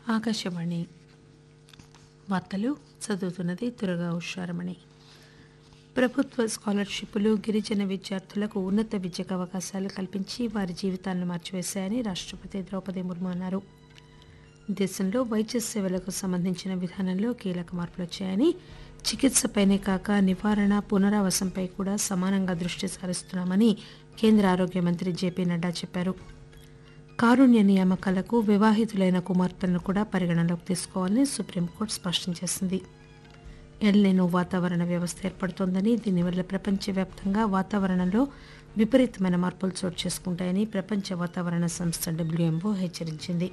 ఆకాశవాణి వార్తలు చదువుతున్నది దుర్గా ఉషారమణి. ప్రభుత్వ స్కాలర్షిప్లు గిరిజన విద్యార్థులకు ఉన్నత విద్యకు అవకాశాలు కల్పించి వారి జీవితాలను మార్చివేశాయని రాష్టపతి ద్రౌపది ముర్ము అన్నారు. దేశంలో వైద్య సేవలకు సంబంధించిన విధానంలో కీలక మార్పులు వచ్చాయని, చికిత్సపైనే కాక నివారణ, పునరావాసంపై కూడా సమానంగా దృష్టి సారిస్తున్నామని కేంద్ర ఆరోగ్య మంత్రి జేపీ నడ్డా చెప్పారు. కారుణ్య నియామకాలకు వివాహితులైన కుమార్తెలను కూడా పరిగణనలోకి తీసుకోవాలని సుప్రీంకోర్టు స్పష్టం చేసింది. ఎల్నినో వాతావరణ వ్యవస్థ ఏర్పడుతోందని, దీనివల్ల ప్రపంచవ్యాప్తంగా వాతావరణంలో విపరీతమైన మార్పులు చోటు చేసుకుంటాయని ప్రపంచ వాతావరణ సంస్థ WMO హెచ్చరించింది.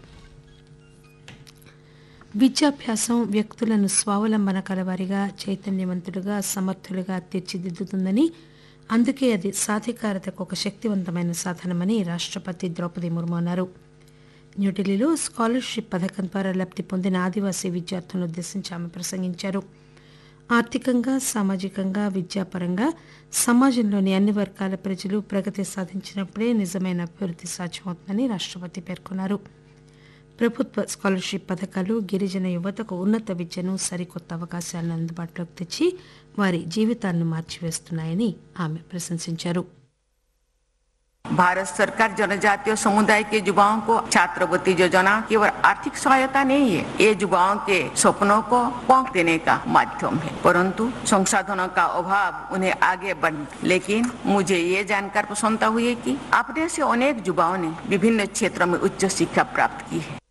విద్యాభ్యాసం వ్యక్తులను స్వావలంబన కలవారిగా, చైతన్యవంతులుగా, సమర్థులుగా తీర్చిదిద్దుతుందని, అందుకే అది సాధికారతకు ఒక శక్తివంతమైన సాధనమని రాష్టపతి ద్రౌపది ముర్ము అన్నారు. న్యూఢిల్లీలో స్కాలర్షిప్ పథకం ద్వారా లబ్ది పొందిన ఆదివాసీ విద్యార్థులను ఉద్దేశించి ఆమె ప్రసంగించారు. ఆర్థికంగా, సామాజికంగా, విద్యాపరంగా సమాజంలోని అన్ని వర్గాల ప్రజలు ప్రగతి సాధించినప్పుడే నిజమైన అభివృద్ధి సాధ్యమవుతుందని రాష్టపతి పేర్కొన్నారు. ప్రభుత్వ స్కాలర్షిప్ పథకాలు గిరిజన యువతకు ఉన్నత విద్యను, సరికొత్త అవకాశాలను అందుబాటులోకి తెచ్చి వారి జీవితాలను మార్చివేస్తున్నాయని ఆమె ప్రశంసించారు. भारत सरकार जनजातीय समुदाय के युवाओं को छात्रवृत्ति योजना केवल आर्थिक सहायता नहीं है, ये युवाओं के सपनों को पंख देने का माध्यम है, परंतु संसाधनों का अभाव उन्हें आगे बढ़। लेकिन मुझे ये जानकर प्रसन्नता हुई कि अपने से अनेक युवाओं ने विभिन्न क्षेत्रों में उच्च शिक्षा प्राप्त की है.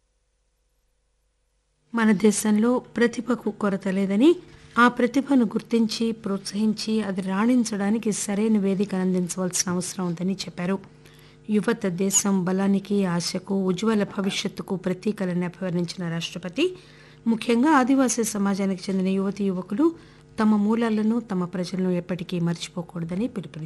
మన దేశంలో ప్రతిభకు కొరత లేదని, ఆ ప్రతిభను గుర్తించి ప్రోత్సహించి అది రాణించడానికి సరైన వేదికను అందించవలసిన అవసరం ఉందని చెప్పారు. యువత దేశం బలానికి, ఆశకు, ఉజ్వల భవిష్యత్తుకు ప్రతీకలని అభివర్ణించిన రాష్టపతి ముఖ్యంగా ఆదివాసీ సమాజానికి చెందిన యువతీ యువకులు తమ మూలాలను, తమ ప్రజలను ఎప్పటికీ మర్చిపోకూడదని పిలుపునిచ్చారు.